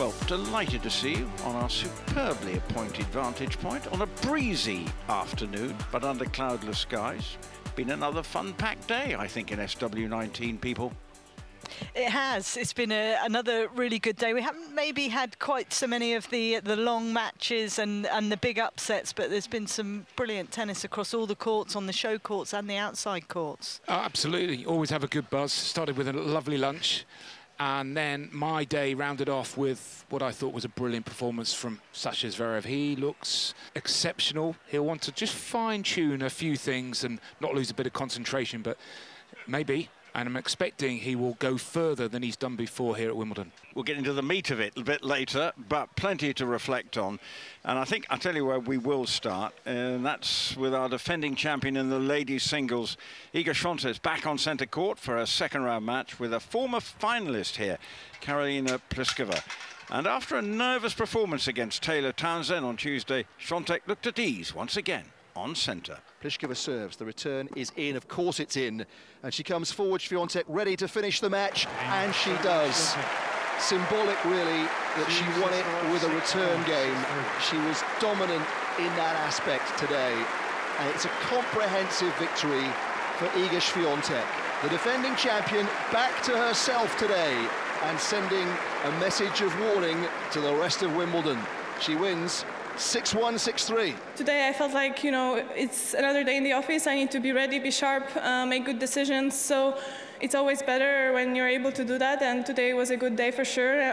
Well, delighted to see you on our superbly appointed vantage point on a breezy afternoon, but under cloudless skies. Been another fun-packed day, I think, in SW19, people. It has. It's been another really good day. We haven't maybe had quite so many of the long matches and the big upsets, but there's been some brilliant tennis across all the courts, on the show courts and the outside courts. Oh, absolutely. Always have a good buzz. Started with a lovely lunch. And then my day rounded off with what I thought was a brilliant performance from Sasha Zverev. He looks exceptional. He'll want to just fine-tune a few things and not lose a bit of concentration, but maybe, and I'm expecting he will go further than he's done before here at Wimbledon. We'll get into the meat of it a bit later, but plenty to reflect on. And I think I'll tell you where we will start, and that's with our defending champion in the ladies singles. Iga Swiatek back on centre court for a second round match with a former finalist here, Karolina Pliskova. And after a nervous performance against Taylor Townsend on Tuesday, Swiatek looked at ease once again on centre. Pliskova serves, the return is in, of course it's in, and she comes forward, Swiatek ready to finish the match, and she does. Symbolic really that she won it with a return game. She was dominant in that aspect today, and it's a comprehensive victory for Iga Swiatek, the defending champion, back to herself today and sending a message of warning to the rest of Wimbledon. She wins 6-1, 6-3. Today I felt like, it's another day in the office. I need to be ready, be sharp, make good decisions. So it's always better when you're able to do that. And today was a good day for sure.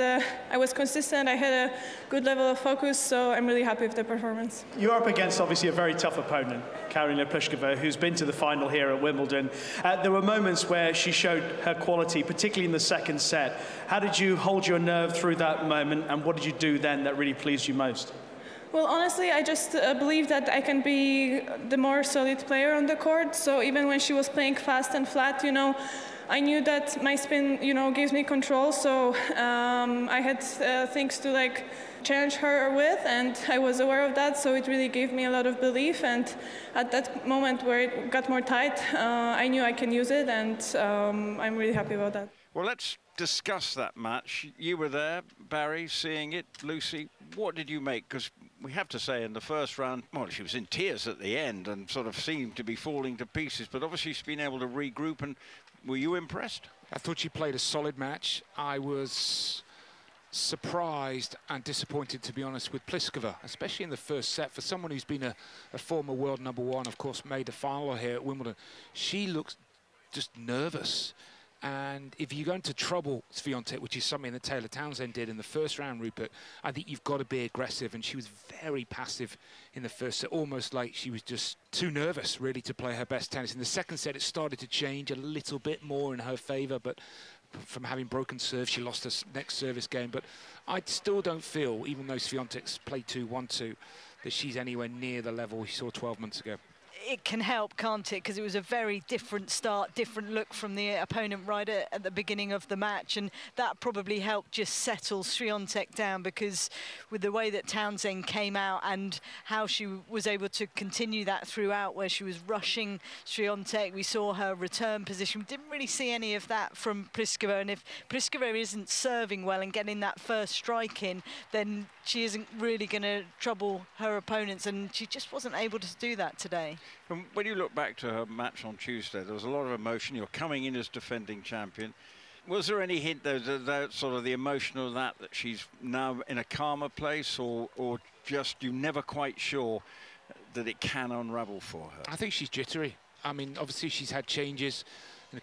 I was consistent. I had a good level of focus. So I'm really happy with the performance. You're up against obviously a very tough opponent, Karolina Pliskova, who's been to the final here at Wimbledon. There were moments where she showed her quality, particularly in the second set. How did you hold your nerve through that moment, and what did you do then that really pleased you most? Well, honestly, I just believe that I can be the more solid player on the court. So even when she was playing fast and flat, I knew that my spin, gives me control. So I had things to challenge her with, and I was aware of that. So it really gave me a lot of belief. And at that moment where it got more tight, I knew I can use it, and I'm really happy about that. Well, let's discuss that match. You were there, Barry, seeing it. Lucy, what did you make? Because we have to say in the first round, well, she was in tears at the end and sort of seemed to be falling to pieces, but obviously she's been able to regroup. And were you impressed? I thought she played a solid match. I was surprised and disappointed, to be honest, with Pliskova, especially in the first set. For someone who's been a former world #1, of course, made the final here at Wimbledon, she looks just nervous. And if you're going to trouble Swiatek, which is something that Taylor Townsend did in the first round, Rupert, I think you've got to be aggressive. And she was very passive in the first set, almost like she was just too nervous, really, to play her best tennis. In the second set, it started to change a little bit more in her favour, but from having broken serve, she lost her next service game. But I still don't feel, even though Swiatek's played 2-1-2, that she's anywhere near the level we saw 12 months ago. It can help, can't it? Because it was a very different start, different look from the opponent right at the beginning of the match, and that probably helped just settle Swiatek down, because with the way that Townsend came out and how she was able to continue that throughout, where she was rushing Swiatek, we saw her return position. We didn't really see any of that from Pliskova, and if Pliskova isn't serving well and getting that first strike in, then she isn't really going to trouble her opponents, and she just wasn't able to do that today. And when you look back to her match on Tuesday, there was a lot of emotion. You're coming in as defending champion. Was there any hint that sort of the emotion of that she's now in a calmer place, or just you're never quite sure that it can unravel for her? I think she's jittery. I mean, obviously she's had changes.